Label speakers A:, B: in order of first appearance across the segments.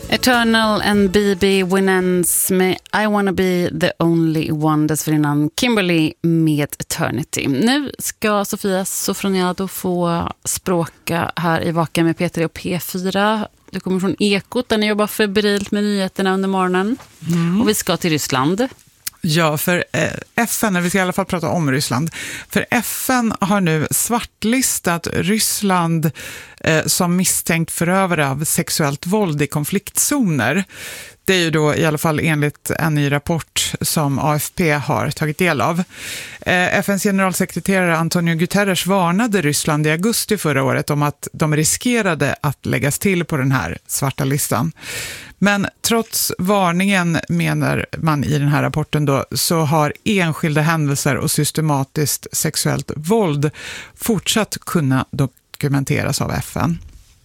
A: Eternal and BB Winans med I wanna be the only one. Dessförinnan Kimberly med Eternity. Nu ska Sofia Sofroniado få språka här i Vaken med P3 och P4. Du kommer från Ekot där ni jobbar febrilt med nyheterna under morgonen. Och vi ska till Ryssland.
B: Ja, för FN, vi ska i alla fall prata om Ryssland. För FN har nu svartlistat Ryssland som misstänkt förövare av sexuellt våld i konfliktzoner. Det är ju då i alla fall enligt en ny rapport som AFP har tagit del av. FNs generalsekreterare Antonio Guterres varnade Ryssland i augusti förra året om att de riskerade att läggas till på den här svarta listan. Men trots varningen, menar man i den här rapporten då, så har enskilda händelser och systematiskt sexuellt våld fortsatt kunna dokumenteras av FN.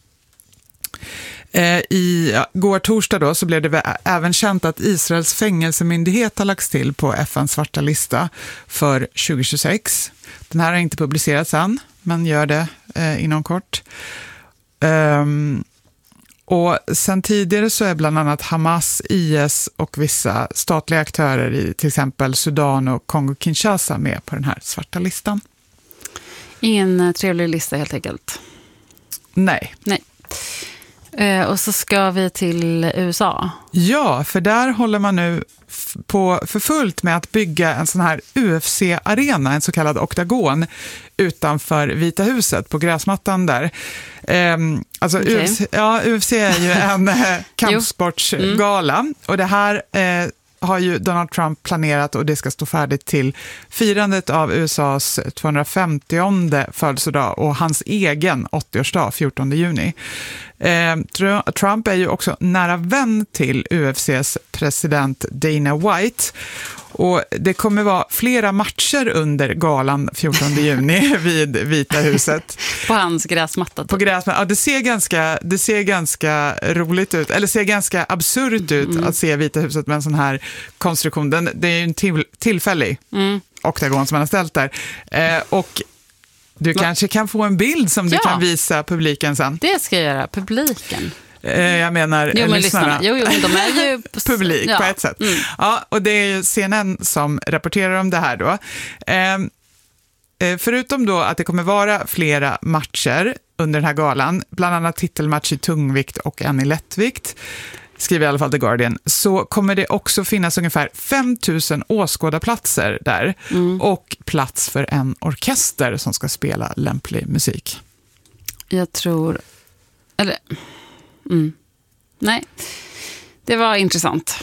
B: Går torsdag då så blev det även känt att Israels fängelsemyndighet har lagts till på FNs svarta lista för 2026. Den här har inte publicerats än, men gör det inom kort. Och sen tidigare så är bland annat Hamas, IS och vissa statliga aktörer i till exempel Sudan och Kongo-Kinshasa med på den här svarta listan.
A: Ingen trevlig lista helt enkelt.
B: Nej.
A: Och så ska vi till USA.
B: Ja, för där håller man nu på för fullt med att bygga en sån här UFC-arena, en så kallad oktagon, utanför Vita huset på gräsmattan där. Alltså okay. UFC är ju en kampsportsgala och det här har ju Donald Trump planerat och det ska stå färdigt till firandet av USAs 250:e födelsedag och hans egen 80-årsdag, 14 juni. Trump är ju också nära vän till UFCs president Dana White och det kommer vara flera matcher under galan 14 juni vid Vita huset.
A: På hans gräsmatta.
B: På gräsmatta. Ja, det ser ganska roligt ut, eller ser ganska absurt ut att se Vita huset med en sån här konstruktion. Det är ju en tillfällig oktagon som man har ställt där. Och du kanske kan få en bild som du kan visa publiken sen.
A: Det ska jag göra, publiken.
B: Jag menar lyssnarna.
A: Jo, men de är ju
B: publik på ett sätt. Ja, och det är ju CNN som rapporterar om det här då. Förutom då att det kommer vara flera matcher under den här galan, bland annat titelmatch i tungvikt och en i lättvikt, skriver i alla fall The Guardian, så kommer det också finnas ungefär 5 000 åskådarplatser där och plats för en orkester som ska spela lämplig musik.
A: Jag tror... Nej, det var intressant.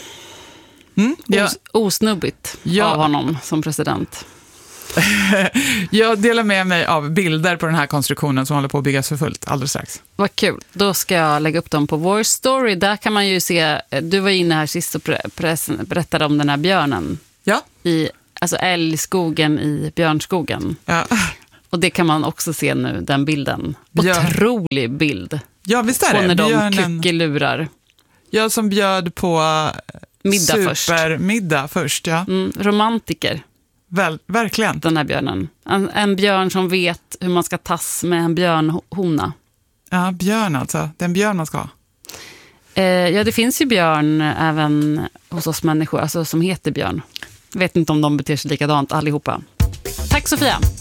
A: Osnubbigt av honom som president.
B: Jag delar med mig av bilder på den här konstruktionen som håller på att byggas för fullt alldeles strax.
A: Vad kul. Då ska jag lägga upp dem på vår story. Där kan man ju se, du var inne här sist och berättade om den här björnen. Ja. Alltså älgskogen i björnskogen. Ja. Och det kan man också se nu, den bilden. Otrolig bild.
B: Ja, visst är det.
A: Och när de kuckelurar.
B: Jag som bjöd på supermiddag först. Ja.
A: Romantiker.
B: Verkligen.
A: Den här björnen. En björn som vet hur man ska tas med en björnhona.
B: Ja, björn alltså. Det är en björn man ska ha.
A: Ja, det finns ju björn även hos oss människor, alltså som heter björn. Jag vet inte om de beter sig likadant allihopa. Tack Sofia.